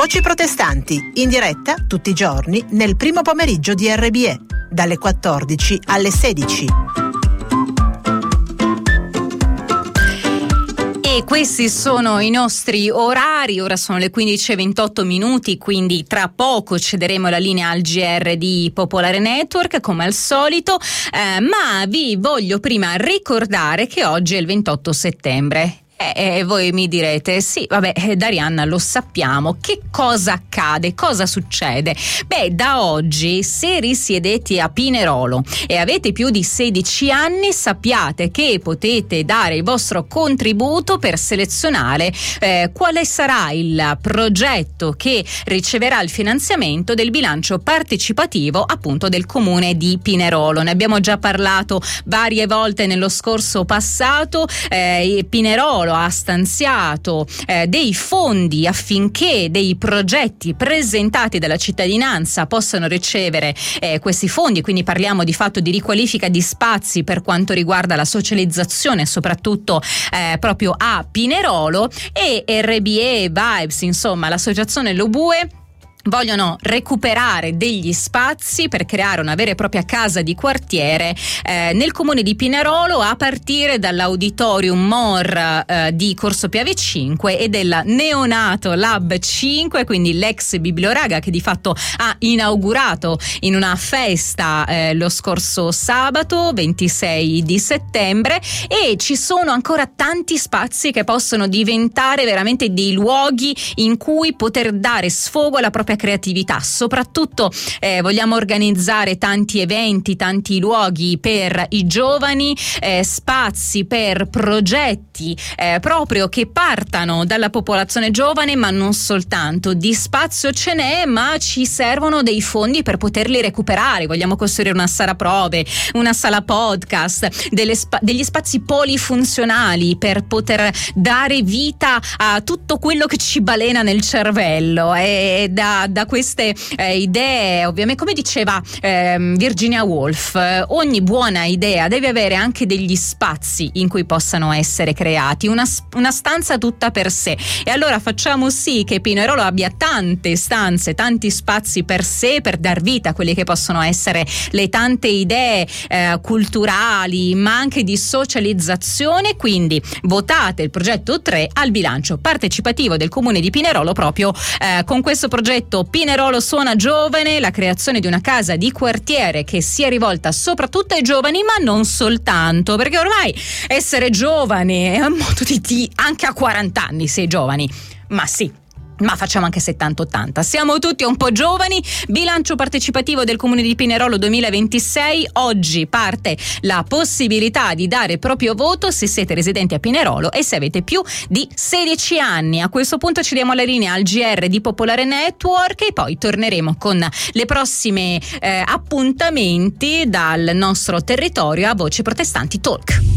Voci protestanti, in diretta tutti i giorni nel primo pomeriggio di RBE, dalle 14 alle 16. E questi sono i nostri orari, ora sono le 15:28, quindi tra poco cederemo la linea al GR di Popolare Network come al solito, ma vi voglio prima ricordare che oggi è il 28 settembre. E voi mi direte, sì, vabbè, Darianna, lo sappiamo. Che cosa accade? Cosa succede? Beh, da oggi, se risiedete a Pinerolo e avete più di 16 anni, sappiate che potete dare il vostro contributo per selezionare quale sarà il progetto che riceverà il finanziamento del bilancio partecipativo appunto del comune di Pinerolo. Ne abbiamo già parlato varie volte nello scorso passato. Pinerolo ha stanziato dei fondi affinché dei progetti presentati dalla cittadinanza possano ricevere questi fondi, quindi parliamo di fatto di riqualifica di spazi per quanto riguarda la socializzazione soprattutto proprio a Pinerolo, e RBE Vibes, insomma l'associazione Lobue, vogliono recuperare degli spazi per creare una vera e propria casa di quartiere nel comune di Pinerolo, a partire dall'Auditorium MOR di Corso Piave 5 e del neonato Lab 5, quindi l'ex Biblioraga, che di fatto ha inaugurato in una festa lo scorso sabato 26 di settembre, e ci sono ancora tanti spazi che possono diventare veramente dei luoghi in cui poter dare sfogo alla propria creatività. Soprattutto vogliamo organizzare tanti eventi, tanti luoghi per i giovani, spazi per progetti proprio che partano dalla popolazione giovane, ma non soltanto. Di spazio ce n'è, ma ci servono dei fondi per poterli recuperare. Vogliamo costruire una sala prove, una sala podcast, degli spazi polifunzionali per poter dare vita a tutto quello che ci balena nel cervello, e da queste idee, ovviamente, come diceva Virginia Woolf, ogni buona idea deve avere anche degli spazi in cui possano essere creati, una stanza tutta per sé. E allora facciamo sì che Pinerolo abbia tante stanze, tanti spazi per sé, per dar vita a quelle che possono essere le tante idee culturali, ma anche di socializzazione. Quindi votate il progetto 3 al bilancio partecipativo del comune di Pinerolo, proprio con questo progetto Pinerolo suona giovane, la creazione di una casa di quartiere che sia rivolta soprattutto ai giovani, ma non soltanto, perché ormai essere giovane è un modo di anche a 40 anni sei giovani, ma sì, ma facciamo anche 70-80, siamo tutti un po' giovani. Bilancio partecipativo del comune di Pinerolo 2026, oggi parte la possibilità di dare il proprio voto se siete residenti a Pinerolo e se avete più di 16 anni. A questo punto ci diamo la linea al GR di Popolare Network e poi torneremo con le prossime appuntamenti dal nostro territorio a Voci Protestanti Talk.